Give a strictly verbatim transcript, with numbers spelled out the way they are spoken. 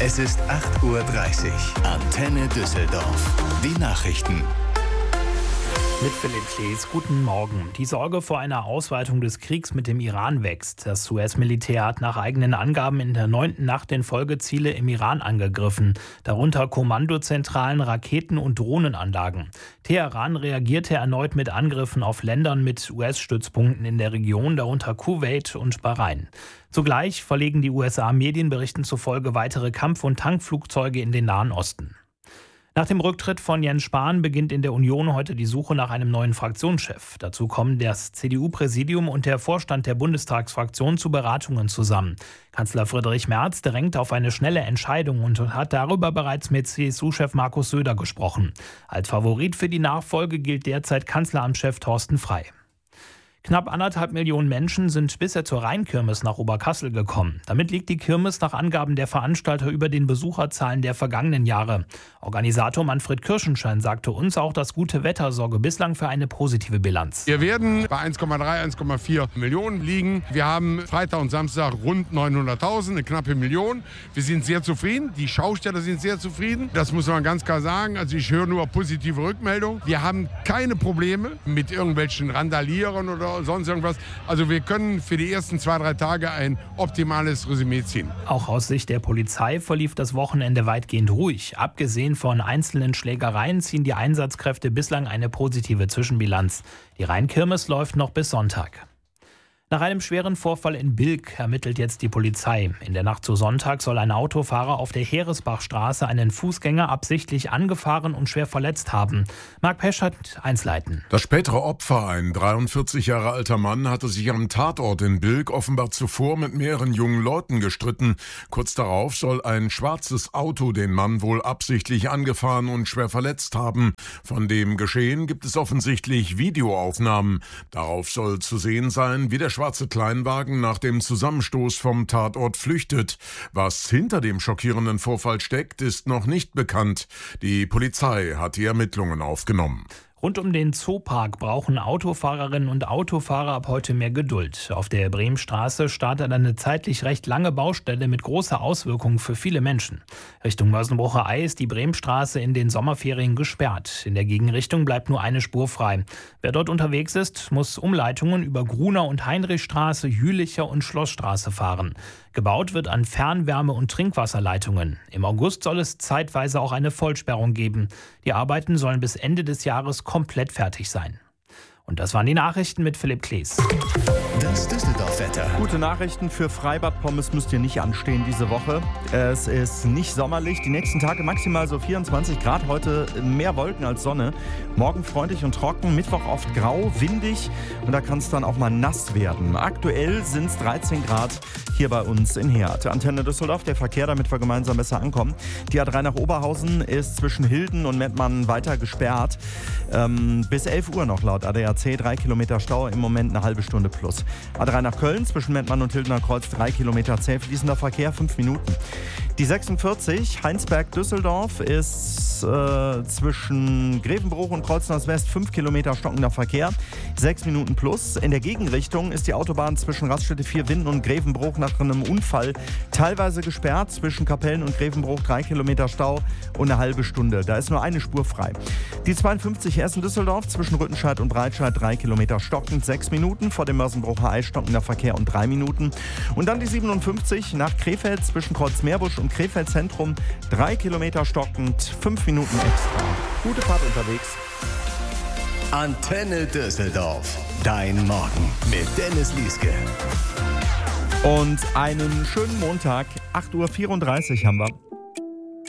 Es ist acht Uhr dreißig. Antenne Düsseldorf. Die Nachrichten. Mit Philipp Klees, guten Morgen. Die Sorge vor einer Ausweitung des Kriegs mit dem Iran wächst. Das U S-Militär hat nach eigenen Angaben in der neunten Nacht in Folge Ziele im Iran angegriffen, darunter Kommandozentralen, Raketen- und Drohnenanlagen. Teheran reagierte erneut mit Angriffen auf Ländern mit U S-Stützpunkten in der Region, darunter Kuwait und Bahrain. Zugleich verlegen die U S A-Medienberichten zufolge weitere Kampf- und Tankflugzeuge in den Nahen Osten. Nach dem Rücktritt von Jens Spahn beginnt in der Union heute die Suche nach einem neuen Fraktionschef. Dazu kommen das C D U-Präsidium und der Vorstand der Bundestagsfraktion zu Beratungen zusammen. Kanzler Friedrich Merz drängt auf eine schnelle Entscheidung und hat darüber bereits mit C S U-Chef Markus Söder gesprochen. Als Favorit für die Nachfolge gilt derzeit Kanzleramtschef Thorsten Frey. Knapp anderthalb Millionen Menschen sind bisher zur Rheinkirmes nach Oberkassel gekommen. Damit liegt die Kirmes nach Angaben der Veranstalter über den Besucherzahlen der vergangenen Jahre. Organisator Manfred Kirschenschein sagte uns, auch das gute Wetter sorge bislang für eine positive Bilanz. Wir werden bei eins Komma drei, eins Komma vier Millionen liegen. Wir haben Freitag und Samstag rund neunhunderttausend, eine knappe Million. Wir sind sehr zufrieden. Die Schausteller sind sehr zufrieden. Das muss man ganz klar sagen. Also ich höre nur positive Rückmeldungen. Wir haben keine Probleme mit irgendwelchen Randalierern oder sonst irgendwas. Also wir können für die ersten zwei, drei Tage ein optimales Resümee ziehen. Auch aus Sicht der Polizei verlief das Wochenende weitgehend ruhig. Abgesehen von einzelnen Schlägereien ziehen die Einsatzkräfte bislang eine positive Zwischenbilanz. Die Rheinkirmes läuft noch bis Sonntag. Nach einem schweren Vorfall in Bilk ermittelt jetzt die Polizei. In der Nacht zu Sonntag soll ein Autofahrer auf der Heeresbachstraße einen Fußgänger absichtlich angefahren und schwer verletzt haben. Marc Pesch hat Einsleiten. Das spätere Opfer, ein dreiundvierzig Jahre alter Mann, hatte sich am Tatort in Bilk offenbar zuvor mit mehreren jungen Leuten gestritten. Kurz darauf soll ein schwarzes Auto den Mann wohl absichtlich angefahren und schwer verletzt haben. Von dem Geschehen gibt es offensichtlich Videoaufnahmen. Darauf soll zu sehen sein, wie der schwarze Kleinwagen nach dem Zusammenstoß vom Tatort flüchtet. Was hinter dem schockierenden Vorfall steckt, ist noch nicht bekannt. Die Polizei hat die Ermittlungen aufgenommen. Rund um den Zoopark brauchen Autofahrerinnen und Autofahrer ab heute mehr Geduld. Auf der Bremstraße startet eine zeitlich recht lange Baustelle mit großer Auswirkung für viele Menschen. Richtung Mörsenbrucher Ei ist die Bremstraße in den Sommerferien gesperrt. In der Gegenrichtung bleibt nur eine Spur frei. Wer dort unterwegs ist, muss Umleitungen über Gruner- und Heinrichstraße, Jülicher und Schlossstraße fahren. Gebaut wird an Fernwärme- und Trinkwasserleitungen. Im August soll es zeitweise auch eine Vollsperrung geben. Die Arbeiten sollen bis Ende des Jahres komplett fertig sein. Und das waren die Nachrichten mit Philipp Klees. Das Düsseldorf-Wetter. Gute Nachrichten für Freibad Pommes müsst ihr nicht anstehen diese Woche. Es ist nicht sommerlich. Die nächsten Tage maximal so vierundzwanzig Grad. Heute mehr Wolken als Sonne. Morgen freundlich und trocken. Mittwoch oft grau, windig. Und da kann es dann auch mal nass werden. Aktuell sind es dreizehn Grad hier bei uns in Heerdt. Antenne Düsseldorf, der Verkehr, damit wir gemeinsam besser ankommen. Die A drei nach Oberhausen ist zwischen Hilden und Mettmann weiter gesperrt. Ähm, bis elf Uhr noch laut A D A C. Drei Kilometer Stau, im Moment eine halbe Stunde plus. A drei nach Köln, zwischen Mettmann und Hildener Kreuz, drei Kilometer zäh fließender Verkehr, fünf Minuten. Die sechsundvierzig, Heinsberg-Düsseldorf, ist äh, zwischen Grevenbruch und Kreuznach West, fünf Kilometer stockender Verkehr, sechs Minuten plus. In der Gegenrichtung ist die Autobahn zwischen Raststätte Vierwinden und Grevenbruch nach einem Unfall teilweise gesperrt. Zwischen Kapellen und Grevenbruch drei Kilometer Stau und eine halbe Stunde. Da ist nur eine Spur frei. Die zweiundfünfzig Essen-Düsseldorf, zwischen Rüttenscheid und Breitscheid, drei Kilometer stockend, sechs Minuten. Vor dem Mörsenbrucher Ei stockender Verkehr und drei Minuten. Und dann die siebenundfünfzig nach Krefeld, zwischen Kreuzmeerbusch und Krefeld Zentrum, drei Kilometer stockend, fünf Minuten extra. Gute Fahrt unterwegs. Antenne Düsseldorf. Dein Morgen mit Dennis Lieske. Und einen schönen Montag, acht Uhr vierunddreißig haben wir.